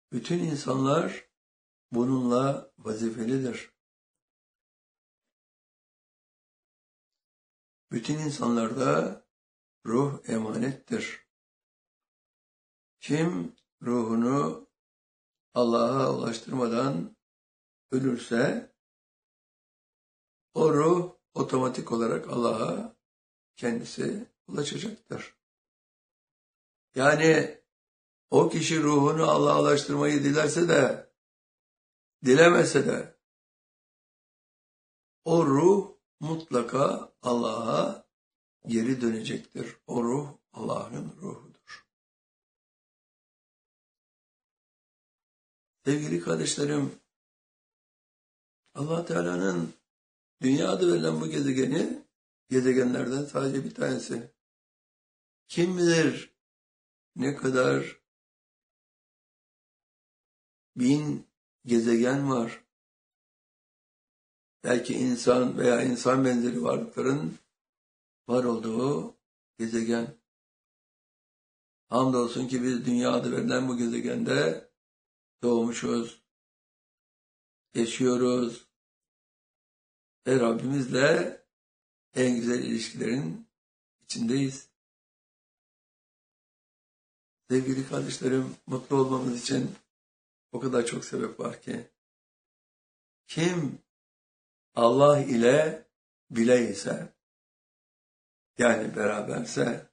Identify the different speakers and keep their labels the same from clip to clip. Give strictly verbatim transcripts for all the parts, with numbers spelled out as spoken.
Speaker 1: Bütün insanlar bununla vazifelidir. Bütün insanlarda ruh emanettir. Kim ruhunu Allah'a ulaştırmadan ölürse, o ruh otomatik olarak Allah'a kendisi ulaşacaktır. Yani o kişi ruhunu Allah'a ulaştırmayı dilerse de, dilemese de, o ruh mutlaka Allah'a geri dönecektir. O ruh Allah'ın ruhudur. Sevgili kardeşlerim, Allah Teala'nın dünya adı verilen bu gezegeni, gezegenlerden sadece bir tanesi. Kim bilir ne kadar bin gezegen var. Belki insan veya insan benzeri varlıkların var olduğu gezegen. Hamdolsun ki biz dünya adı verilen bu gezegende doğmuşuz, yaşıyoruz ve Rabbimizle en güzel ilişkilerin içindeyiz. Sevgili kardeşlerim, mutlu olmamız için o kadar çok sebep var ki. Kim Allah ile bile ise, yani beraberse,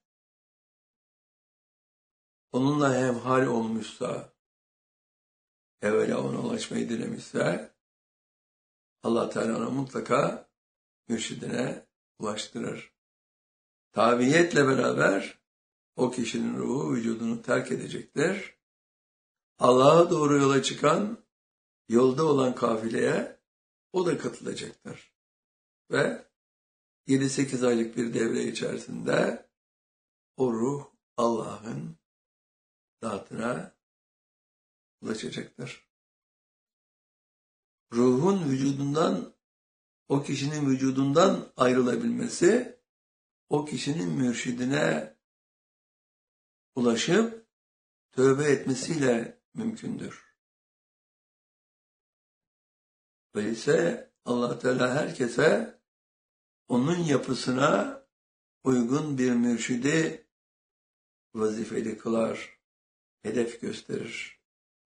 Speaker 1: onunla hemhal olmuşsa, evvela ona ulaşmayı dilemişse, Allah Teala ona mutlaka mürşidine ulaştırır. Tabiiyetle beraber o kişinin ruhu vücudunu terk edecektir. Allah'a doğru yola çıkan, yolda olan kafileye o da katılacaktır. Ve yedi sekiz aylık bir devre içerisinde o ruh Allah'ın zatına ulaşacaktır. Ruhun vücudundan, o kişinin vücudundan ayrılabilmesi, o kişinin mürşidine ulaşıp tövbe etmesiyle mümkündür. Öyleyse Allah Teala herkese onun yapısına uygun bir mürşidi vazifeli kılar, hedef gösterir.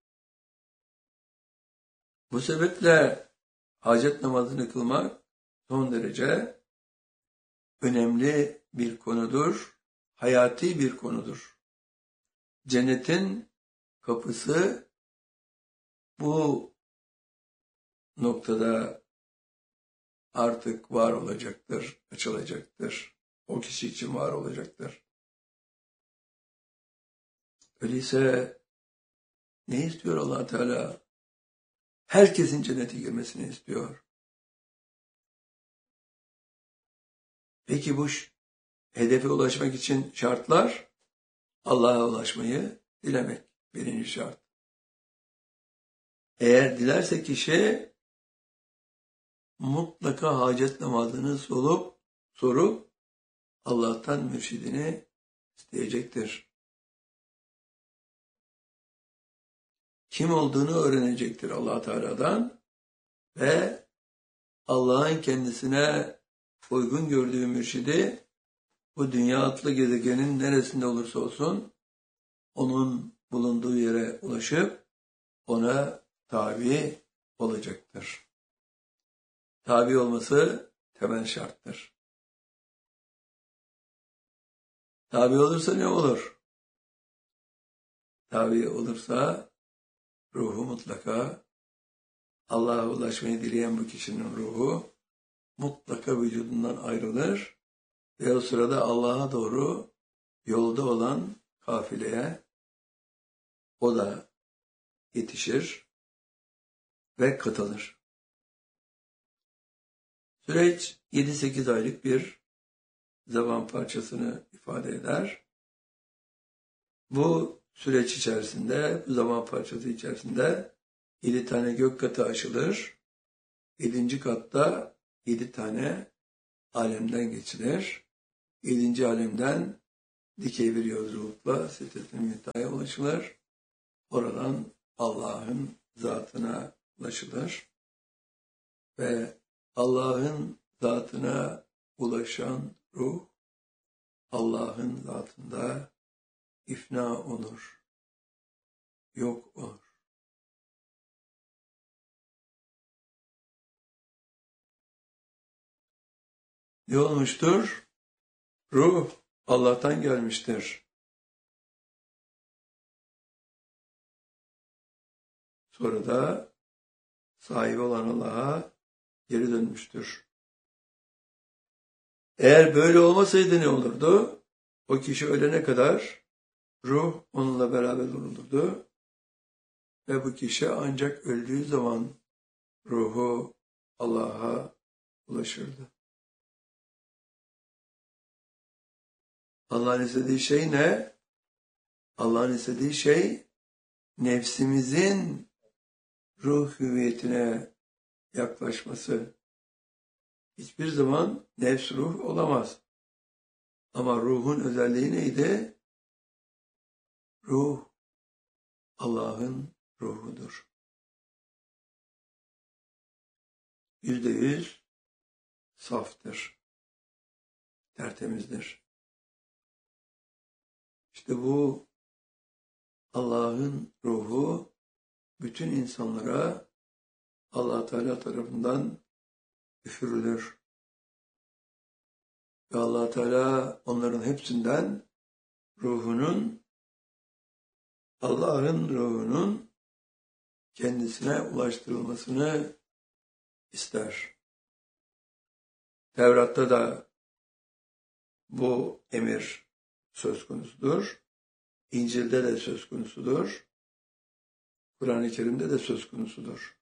Speaker 1: Bu sebeple hacet namazını kılmak son derece önemli bir konudur, hayati bir konudur. Cennetin kapısı bu noktada artık var olacaktır, açılacaktır. O kişi için var olacaktır. Öyleyse ne istiyor Allah Teala? Herkesin cennete girmesini istiyor. Peki bu hedefe ulaşmak için şartlar, Allah'a ulaşmayı dilemek birinci şart. Eğer dilerse kişi mutlaka hacet namazını sorup, sorup Allah'tan mürşidini isteyecektir. Kim olduğunu öğrenecektir Allah Teala'dan ve Allah'ın kendisine uygun gördüğü mürşidi bu dünya adlı gezegenin neresinde olursa olsun onun bulunduğu yere ulaşıp ona tabi olacaktır. Tabi olması temel şarttır. Tabi olursa ne olur? Tabi olursa ruhu mutlaka Allah'a ulaşmayı dileyen bu kişinin ruhu mutlaka vücudundan ayrılır ve o sırada Allah'a doğru yolda olan kafileye o da yetişir ve katılır. Süreç yedi sekiz aylık bir zaman parçasını ifade eder. Bu süreç içerisinde, bu zaman parçası içerisinde yedi tane gök katı açılır. Yedinci katta yedi tane alemden geçilir. Yedinci alemden dikey bir yolculukla Sidret-i Münteha'ya ulaşılır. Oradan Allah'ın zatına ulaşılır ve Allah'ın zatına ulaşan ruh Allah'ın zatında ifna olur, yok olur. Ne olmuştur? Ruh Allah'tan gelmiştir. Sonra da sahibi olan Allah'a geri dönmüştür. Eğer böyle olmasaydı ne olurdu? O kişi ölene kadar ruh onunla beraber olurdu. Ve bu kişi ancak öldüğü zaman ruhu Allah'a ulaşırdı. Allah'ın istediği şey ne? Allah'ın istediği şey nefsimizin ruh hüviyetine yaklaşması. Hiçbir zaman nefs ruh olamaz. Ama ruhun özelliği neydi? Ruh Allah'ın ruhudur. Yüzde yüz saftır. Tertemizdir. İşte bu Allah'ın ruhu bütün insanlara Allah Teala tarafından üfürülür. Ve Allah Teala onların hepsinden ruhunun, Allah'ın ruhunun kendisine ulaştırılmasını ister. Tevrat'ta da bu emir söz konusudur. İncil'de de söz konusudur. Kur'an-ı Kerim'de de söz konusudur.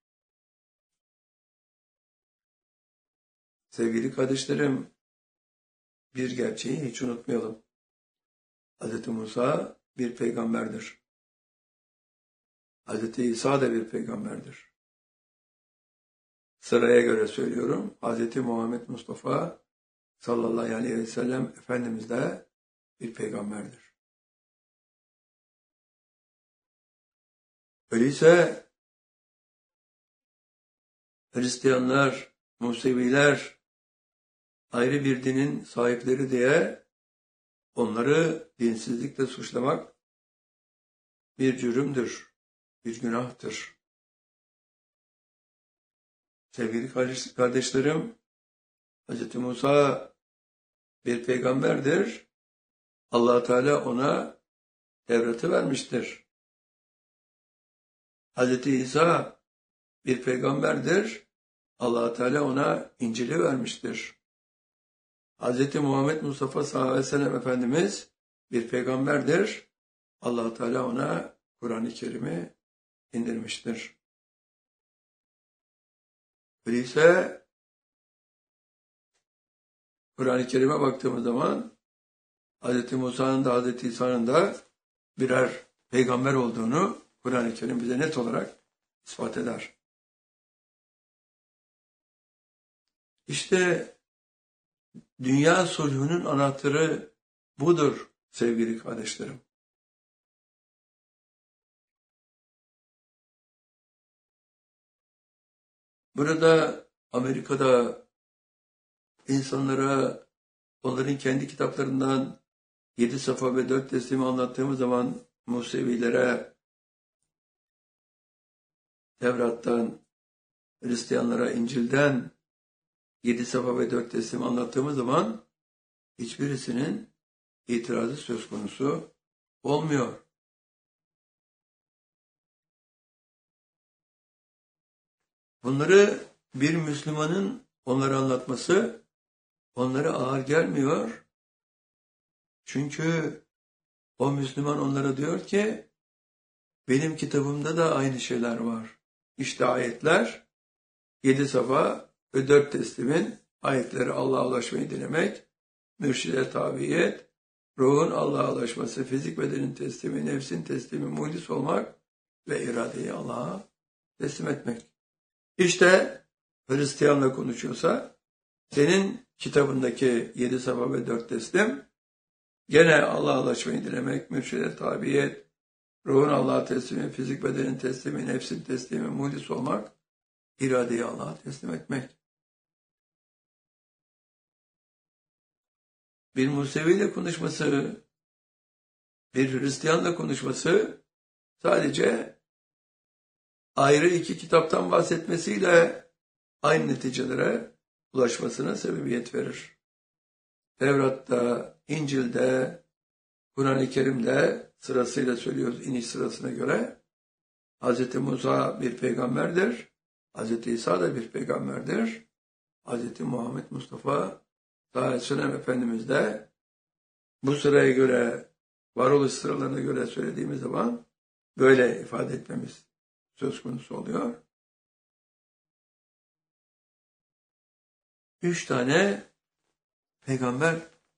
Speaker 1: Sevgili kardeşlerim, bir gerçeği hiç unutmayalım. Hz. Musa bir peygamberdir. Hz. İsa da bir peygamberdir. Sıraya göre söylüyorum. Hz. Muhammed Mustafa sallallahu aleyhi ve sellem Efendimiz de bir peygamberdir. Öyleyse Hristiyanlar, Museviler ayrı bir dinin sahipleri diye onları dinsizlikle suçlamak bir cürümdür, bir günahtır. Sevgili kardeşlerim, Hz. Musa bir peygamberdir. Allah Teala ona Tevrat'ı vermiştir. Hz. İsa bir peygamberdir. Allah Teala ona İncil'i vermiştir. Hz. Muhammed Mustafa sallallahu aleyhi ve sellem Efendimiz bir peygamberdir. Allah Teala ona Kur'an-ı Kerim'i indirmiştir. Öyleyse Kur'an-ı Kerim'e baktığımız zaman Hz. Musa'nın da Hz. İsa'nın da birer peygamber olduğunu Kur'an-ı Kerim bize net olarak ispat eder. İşte dünya sulhünün anahtarı budur sevgili kardeşlerim. Burada Amerika'da insanlara onların kendi kitaplarından yedi safa ve dört teslimi anlattığımız zaman Musevilere, Tevrat'tan, Hristiyanlara İncil'den yedi safa ve dört teslimi anlattığımız zaman hiçbirisinin itirazı söz konusu olmuyor. Bunları bir Müslümanın onları anlatması onlara ağır gelmiyor. Çünkü o Müslüman onlara diyor ki benim kitabımda da aynı şeyler var. İşte ayetler yedi safa ve dört teslimin ayetleri Allah'a ulaşmayı dilemek, mürşide tabiyet, ruhun Allah'a ulaşması, fizik bedenin teslimi, nefsin teslimi, muhlis olmak ve iradeyi Allah'a teslim etmek. İşte Hristiyanla konuşuyorsa senin kitabındaki yedi safa ve dört teslim gene Allah'a ulaşmayı dilemek, mürşide tabiyet, Ruhun Allah'a teslimi, fizik bedenin teslimi, nefsin teslimi, muhlis olmak, iradeyi Allah'a teslim etmek. Bir Musevi'yle konuşması, bir Hristiyanla konuşması sadece ayrı iki kitaptan bahsetmesiyle aynı neticelere ulaşmasına sebebiyet verir. Tevrat'ta, İncil'de, Kur'an-ı Kerim'de sırasıyla söylüyoruz iniş sırasına göre. Hz. Musa bir peygamberdir. Hz. İsa da bir peygamberdir. Hz. Muhammed Mustafa sallallahu aleyhi ve sellem Efendimiz de bu sıraya göre, varoluş sıralarına göre söylediğimiz zaman böyle ifade etmemiz söz konusu oluyor. Üç tane peygamber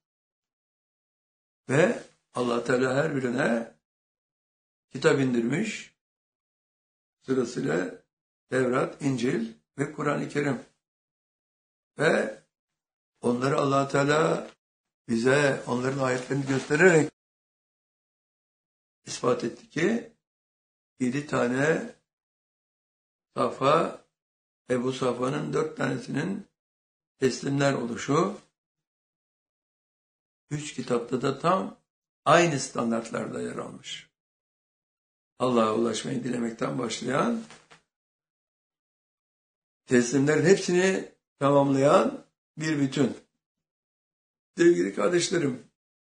Speaker 1: ve Allah Teala her birine kitap indirmiş. Sırasıyla Tevrat, İncil ve Kur'an-ı Kerim. Ve onları Allah Teala bize onların ayetlerini göstererek ispat etti ki yedi tane safa ve bu safhanın dört tanesinin teslimler oluşu, üç kitapta da tam aynı standartlarda yer almış. Allah'a ulaşmayı dilemekten başlayan, teslimlerin hepsini tamamlayan bir bütün. Sevgili kardeşlerim,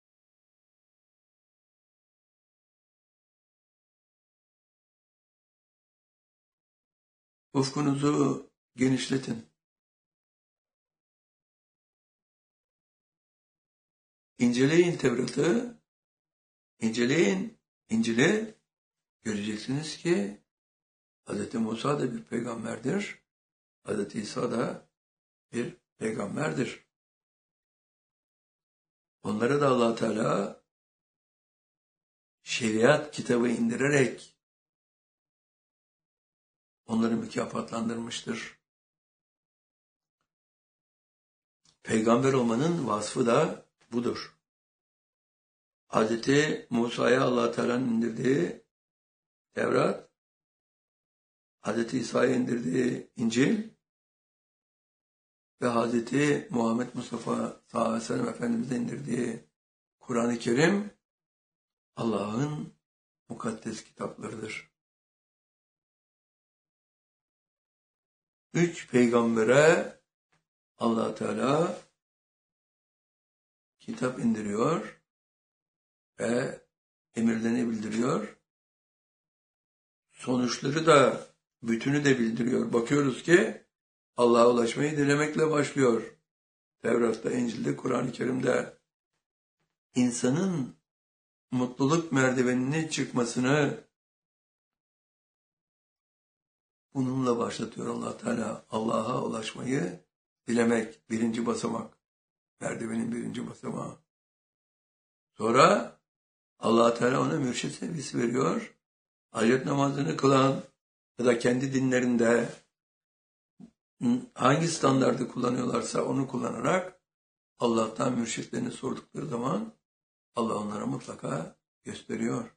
Speaker 1: ufkunuzu genişletin. İnceleyin Tevrat'ı, inceleyin İncil'i, göreceksiniz ki Hz. Musa da bir peygamberdir, Hz. İsa da bir peygamberdir. Onlara da Allah Teala şeriat kitabı indirerek onları mükafatlandırmıştır. Peygamber olmanın vasfı da budur. Hz. Musa'ya Allah Teala'nın indirdiği Tevrat, Hz. İsa'ya indirdiği İncil ve Hz. Muhammed Mustafa sallallahu aleyhi ve sellem Efendimiz'e indirdiği Kur'an-ı Kerim Allah'ın mukaddes kitaplarıdır. Üç peygambere Allah Teala kitap indiriyor ve emirlerini bildiriyor. Sonuçları da, bütünü de bildiriyor. Bakıyoruz ki Allah'a ulaşmayı dilemekle başlıyor. Tevrat'ta, İncil'de, Kur'an-ı Kerim'de insanın mutluluk merdivenine çıkmasını bununla başlatıyor Allah Teala. Allah'a ulaşmayı dilemek birinci basamak. Merdivenin birinci basamağı. Sonra Allah Teala ona mürşid sevgisi veriyor. Ayet namazını kılan ya da kendi dinlerinde hangi standardı kullanıyorlarsa onu kullanarak Allah'tan mürşitlerini sordukları zaman Allah onlara mutlaka gösteriyor.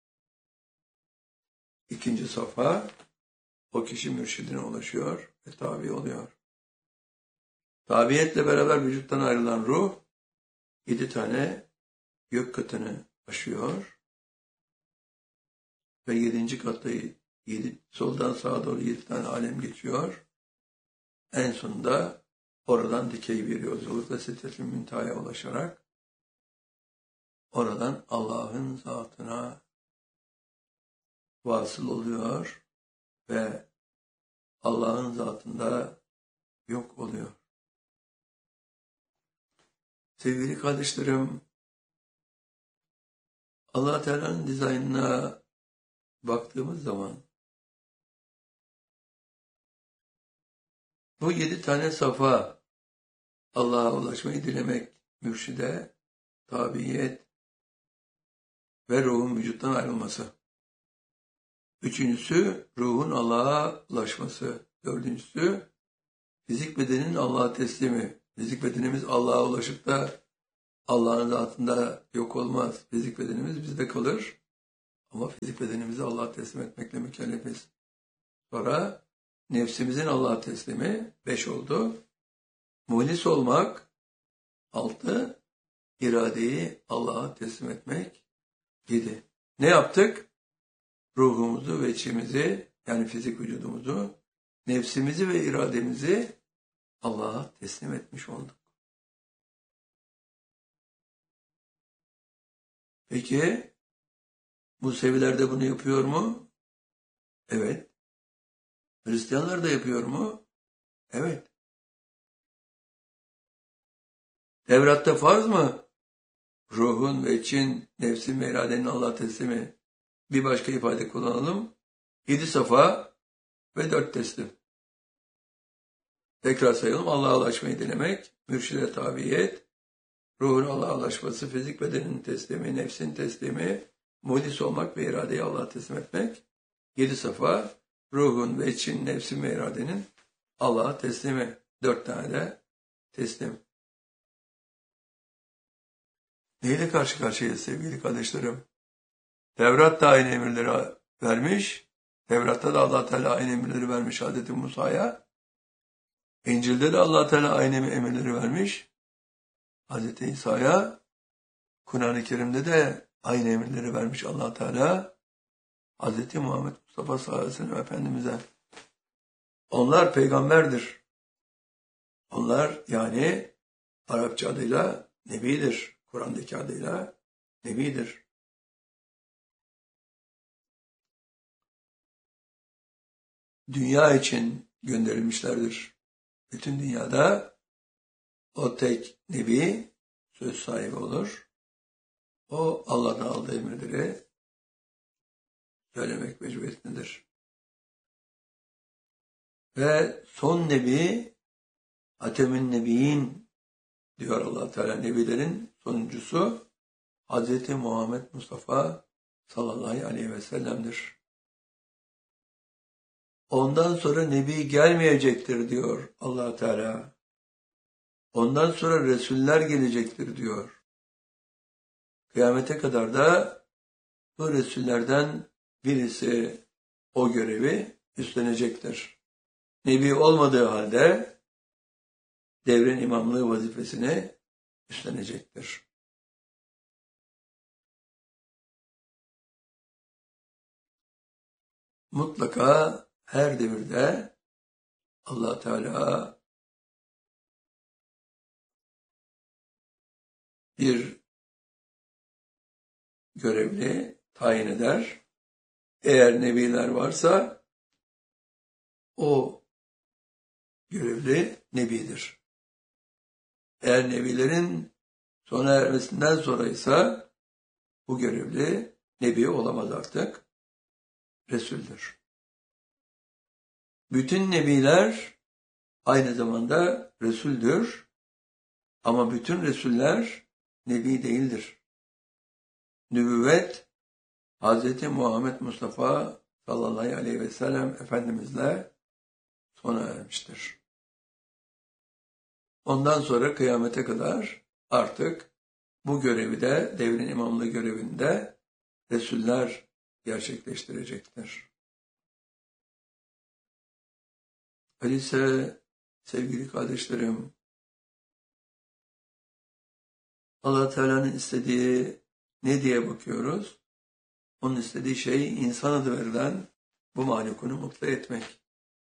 Speaker 1: İkinci safha, o kişi mürşidine ulaşıyor ve tabi oluyor. Tabiyetle beraber vücuttan ayrılan ruh yedi tane gök katını aşıyor ve yedinci katta yedi, soldan sağa doğru yedi tane alem geçiyor. En sonunda oradan dikey bir yolculukla Sidret-i Münteha'ya ulaşarak oradan Allah'ın zatına vasıl oluyor ve Allah'ın zatında yok oluyor. Sevgili kardeşlerim, Allah Teala'nın dizaynına baktığımız zaman bu yedi tane safa, Allah'a ulaşmayı dilemek, mürşide, tabiyet ve ruhun vücuttan ayrılması. Üçüncüsü, ruhun Allah'a ulaşması. Dördüncüsü, fizik bedenin Allah'a teslimi. Fizik bedenimiz Allah'a ulaşıp da Allah'ın zatında yok olmaz. Fizik bedenimiz bizde kalır. Ama fizik bedenimizi Allah'a teslim etmekle mükellefiz. Sonra nefsimizin Allah'a teslimi beş oldu. Muhlis olmak altı. İradeyi Allah'a teslim etmek yedi. Ne yaptık? Ruhumuzu ve içimizi, yani fizik vücudumuzu, nefsimizi ve irademizi Allah'a teslim etmiş olduk. Peki, Museviler de bunu yapıyor mu? Evet. Hristiyanlar da yapıyor mu? Evet. Tevrat'ta farz mı? Ruhun ve için, nefsin ve iradenin Allah'a teslimi. Bir başka ifade kullanalım. Yedi safa ve dört teslim. Tekrar sayalım. Allah'a ulaşmayı dilemek, mürşide tabiyet, ruhun Allah'a ulaşması, fizik bedenin teslimi, nefsin teslimi, muhlis olmak ve iradeyi Allah'a teslim etmek. Yedi safa, ruhun ve için, nefsin ve iradenin Allah'a teslimi. Dört tane de teslim. Neyle karşı karşıyayız sevgili kardeşlerim? Tevrat da aynı emirleri vermiş. Tevrat'ta da Allah Teala aynı emirleri vermiş Hazreti Musa'ya. İncil'de de Allah Teala aynı emirleri vermiş Hazreti İsa'ya. Kur'an-ı Kerim'de de aynı emirleri vermiş Allah Teala Hazreti Muhammed Mustafa sallallahu aleyhi ve sellem Efendimiz'e. Onlar peygamberdir. Onlar yani Arapça adıyla Nebidir. Kur'an'daki adıyla Nebidir. Dünya için gönderilmişlerdir. Bütün dünyada o tek Nebi söz sahibi olur. O Allah'tan aldığı emirleri söylemek mecburiyetindedir. Ve son Nebi Hatemün Nebiyin diyor Allah Teala, nebilerin sonuncusu Hazreti Muhammed Mustafa sallallahu aleyhi ve sellem'dir. Ondan sonra Nebi gelmeyecektir diyor Allah Teala. Ondan sonra Resuller gelecektir diyor. Kıyamete kadar da bu Resullerden birisi o görevi üstlenecektir. Nebi olmadığı halde devrin imamlığı vazifesini üstlenecektir. Mutlaka her devirde Allah Teala bir görevli tayin eder. Eğer nebiler varsa o görevli nebidir. Eğer nebilerin sona ermesinden sonra ise bu görevli nebi olamaz artık. Resul'dür. Bütün nebiler aynı zamanda Resul'dür. Ama bütün Resuller nebi değildir. Nübüvvet Hazreti Muhammed Mustafa sallallahu aleyhi ve sellem Efendimizle sona ermiştir. Ondan sonra kıyamete kadar artık bu görevi de, devrin imamlığı görevinde Resuller gerçekleştirecektir. Öyleyse sevgili kardeşlerim, Allah Teala'nın istediği ne diye bakıyoruz? Onun istediği şey insan adı verilen bu mahlukunu mutlu etmek.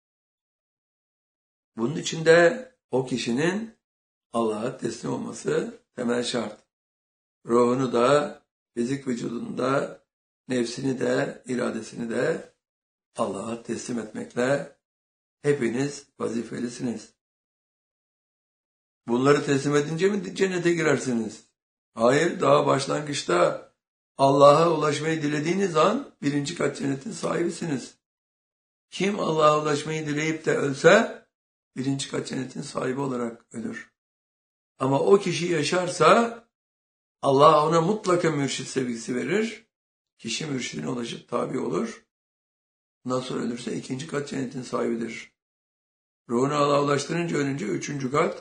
Speaker 1: Bunun için de o kişinin Allah'a teslim olması temel şart. Ruhunu da, fizik vücudunu da, nefsini de, iradesini de Allah'a teslim etmekle hepiniz vazifelisiniz. Bunları teslim edince mi cennete girersiniz? Hayır, daha başlangıçta Allah'a ulaşmayı dilediğiniz an birinci kat cennetin sahibisiniz. Kim Allah'a ulaşmayı dileyip de ölse birinci kat cennetin sahibi olarak ölür. Ama o kişi yaşarsa Allah ona mutlaka mürşit sevgisi verir. Kişi mürşidine ulaşıp tabi olur. Ondan sonra ölürse ikinci kat cennetin sahibidir. Ruhunu Allah'a ulaştırınca ölünce üçüncü kat.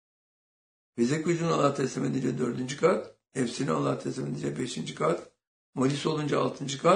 Speaker 1: Fizik vücudunu Allah'a teslim edince dördüncü kat. Nefsini Allah'a teslim edince beşinci kat. Malis olunca altıncı kat